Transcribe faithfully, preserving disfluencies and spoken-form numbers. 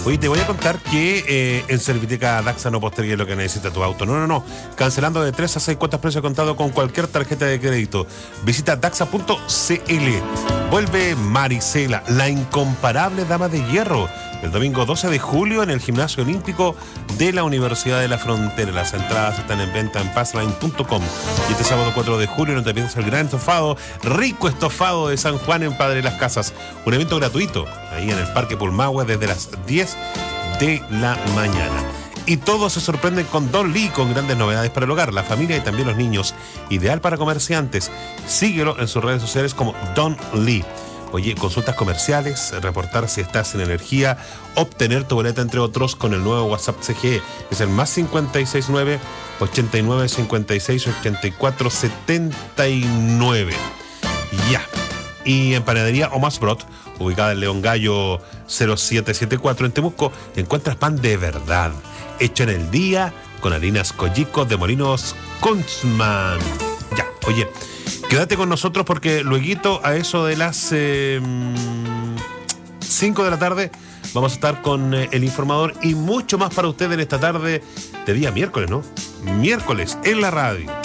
Oye, te voy a contar que eh, en Serviteca Daxa no postergues lo que necesita tu auto. No, no, no. Cancelando de tres a seis cuotas precio contado con cualquier tarjeta de crédito. Visita daxa punto c l. Vuelve Marisela, la incomparable dama de hierro. El domingo doce de julio en el Gimnasio Olímpico de la Universidad de la Frontera. Las entradas están en venta en passline punto com. Y este sábado cuatro de julio no te pierdas el gran estofado, rico estofado de San Juan en Padre Las Casas. Un evento gratuito ahí en el Parque Pulmahue desde las diez de la mañana. Y todos se sorprenden con Don Lee, con grandes novedades para el hogar, la familia y también los niños. Ideal para comerciantes. Síguelo en sus redes sociales como Don Lee. Oye, consultas comerciales, reportar si estás sin energía, obtener tu boleta, entre otros, con el nuevo WhatsApp C G E. Es el más cincuenta y seis nueve, ochenta y nueve, cincuenta y seis, ochenta y cuatro, setenta y nueve. Ya. Y en Panadería Omas Brot, ubicada en León Gallo cero siete siete cuatro en Temuco, encuentras pan de verdad, hecho en el día, con harinas Collico de Molinos Kunzman. Ya, oye, quédate con nosotros porque lueguito a eso de las eh, cinco de la tarde vamos a estar con eh, el informador y mucho más para ustedes en esta tarde de día miércoles, ¿no? Miércoles en la radio.